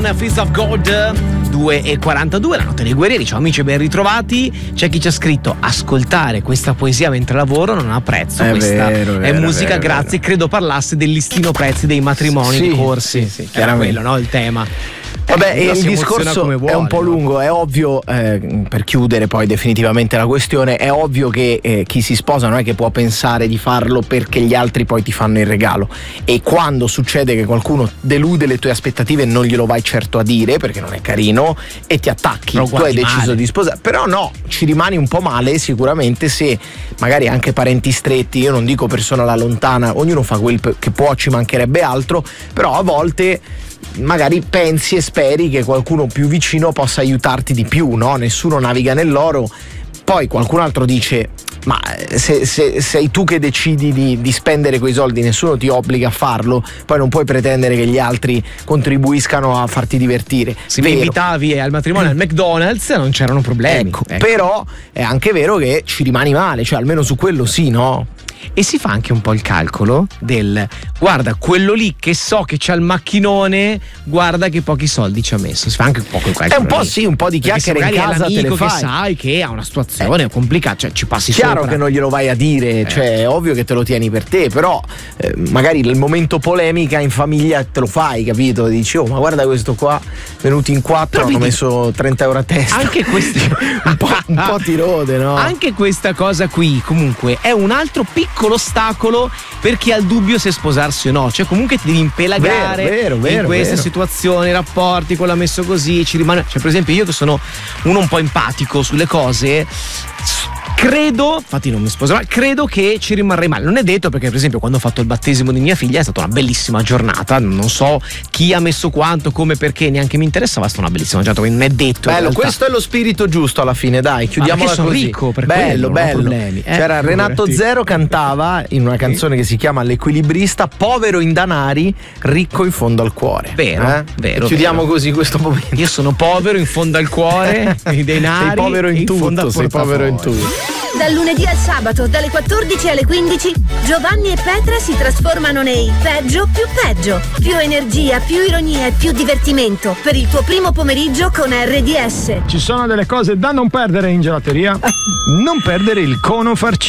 con Fist of Gold. 2:42, la notte dei guerrieri. Ciao amici, ben ritrovati. C'è chi ci ha scritto: ascoltare questa poesia mentre lavoro non ha prezzo. Questa è musica, grazie. Credo parlasse del listino prezzi dei matrimoni di corsi. Sì, chiaramente. Quello, no? Il tema. Vabbè, il discorso è un po' lungo, è ovvio, per chiudere poi definitivamente la questione, è ovvio che chi si sposa non è che può pensare di farlo perché gli altri poi ti fanno il regalo, e quando succede che qualcuno delude le tue aspettative non glielo vai certo a dire perché non è carino e ti attacchi. Tu hai deciso di sposare, però no, ci rimani un po' male sicuramente se magari anche parenti stretti, io non dico persona alla lontana, ognuno fa quel che può, ci mancherebbe altro, però a volte magari pensi e speri che qualcuno più vicino possa aiutarti di più, no? Nessuno naviga nell'oro. Poi qualcun altro dice: ma se sei tu che decidi di spendere quei soldi, nessuno ti obbliga a farlo, poi non puoi pretendere che gli altri contribuiscano a farti divertire. Se mi invitavi al matrimonio al McDonald's non c'erano problemi. Ecco. Però è anche vero che ci rimani male, cioè almeno su quello sì, no? E si fa anche un po' il calcolo del: guarda, quello lì che so che c'ha il macchinone, guarda che pochi soldi ci ha messo. Si fa anche un po' quel calcolo. È un po' sì, un po' di chiacchiere in casa te le fai. Che sai che ha una situazione complicata, cioè ci passi chiaro sopra. Che non glielo vai a dire, cioè è ovvio che te lo tieni per te, però magari il momento polemica in famiglia te lo fai, capito? Dici: oh, ma guarda questo qua, venuti in 4 hanno messo 30 euro a testa. Anche questi un po' ti rode, no? Anche questa cosa qui comunque è un altro piccolo ostacolo per chi ha il dubbio se sposarsi o no, cioè comunque ti devi impelagare in queste situazioni, rapporti, quello ha messo così, ci rimane, cioè per esempio io che sono uno un po' empatico sulle cose, credo, infatti non mi sposo, ma credo che ci rimarrei male. Non è detto, perché per esempio quando ho fatto il battesimo di mia figlia è stata una bellissima giornata, non so chi ha messo quanto, come, perché, neanche mi interessava, è stata una bellissima giornata, quindi non è detto. Bello, questo è lo spirito giusto alla fine, dai, chiudiamola sono così. Ricco per bello, quello, bello. C'era Renato Zero, cantava in una canzone che si chiama L'Equilibrista: povero in danari, ricco in fondo al cuore. Vero. Chiudiamo così questo momento. Io sono povero in fondo al cuore, i denari. Sei povero in tutto, sei povero in tutto. Dal lunedì al sabato, dalle 14 alle 15, Giovanni e Petra si trasformano nei peggio più peggio. Più energia, più ironia e più divertimento per il tuo primo pomeriggio con RDS. Ci sono delle cose da non perdere in gelateria. Non perdere il cono farcito.